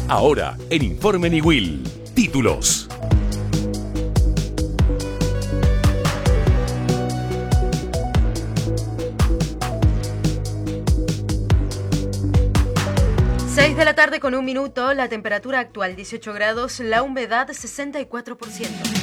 Ahora, en Informe Niwil, títulos. De la tarde con 1 minuto, la temperatura actual 18 grados, la humedad 64%.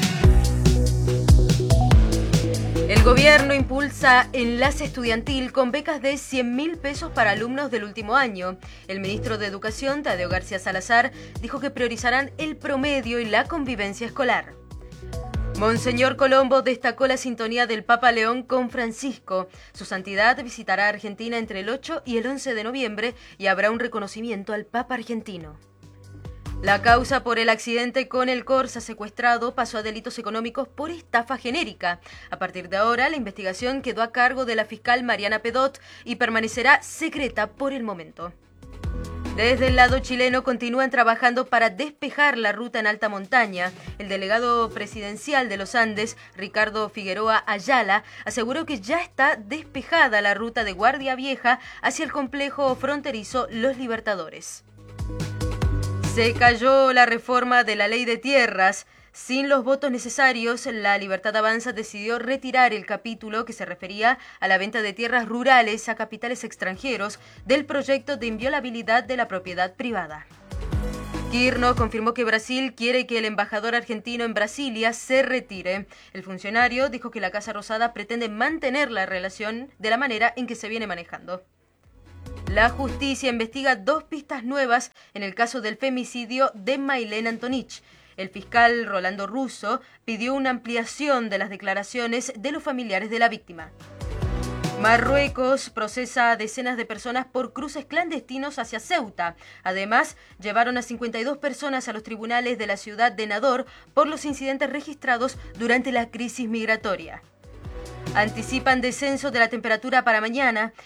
El gobierno impulsa enlace estudiantil con becas de 100.000 pesos para alumnos del último año. El ministro de Educación, Tadeo García Salazar, dijo que priorizarán el promedio y la convivencia escolar. Monseñor Colombo destacó la sintonía del Papa León con Francisco. Su santidad visitará Argentina entre el 8 y el 11 de noviembre y habrá un reconocimiento al Papa argentino. La causa por el accidente con el Corsa secuestrado pasó a delitos económicos por estafa genérica. A partir de ahora, la investigación quedó a cargo de la fiscal Mariana Pedot y permanecerá secreta por el momento. Desde el lado chileno continúan trabajando para despejar la ruta en alta montaña. El delegado presidencial de los Andes, Ricardo Figueroa Ayala, aseguró que ya está despejada la ruta de Guardia Vieja hacia el complejo fronterizo Los Libertadores. Se cayó la reforma de la ley de tierras. Sin los votos necesarios, la Libertad Avanza decidió retirar el capítulo que se refería a la venta de tierras rurales a capitales extranjeros del proyecto de inviolabilidad de la propiedad privada. Quirno confirmó que Brasil quiere que el embajador argentino en Brasilia se retire. El funcionario dijo que la Casa Rosada pretende mantener la relación de la manera en que se viene manejando. La justicia investiga 2 pistas nuevas en el caso del femicidio de Mailén Antonich. El fiscal Rolando Russo pidió una ampliación de las declaraciones de los familiares de la víctima. Marruecos procesa a decenas de personas por cruces clandestinos hacia Ceuta. Además, llevaron a 52 personas a los tribunales de la ciudad de Nador por los incidentes registrados durante la crisis migratoria. Anticipan descenso de la temperatura para mañana.